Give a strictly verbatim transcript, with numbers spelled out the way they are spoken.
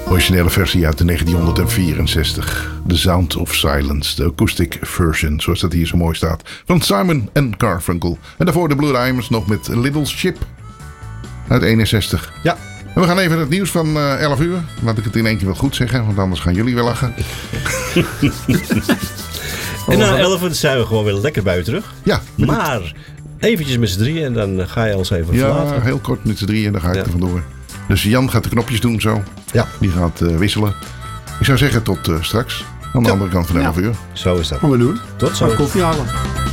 Originele versie uit de negentienhonderdvierenzestig. The Sound of Silence. De acoustic version, zoals dat hier zo mooi staat. Van Simon and Garfunkel. En daarvoor de Blue Diamonds nog met Little Ship. Uit eenenzestig. Ja. En we gaan even naar het nieuws van uh, elf uur. Laat ik het in één keer wel goed zeggen. Want anders gaan jullie wel lachen. En na elf uur zijn we gewoon weer lekker buiten terug. Ja. Maar eventjes met z'n drieën. En dan ga je ons even ja, verlaten. Ja, heel kort met z'n drieën. En dan ga ik ja. er vandoor. Dus Jan gaat de knopjes doen zo. Ja. Die gaat uh, wisselen. Ik zou zeggen tot uh, straks. Aan de ja. andere kant van elf uur. Zo is dat. Gaan we doen. Tot zo. Koffie halen.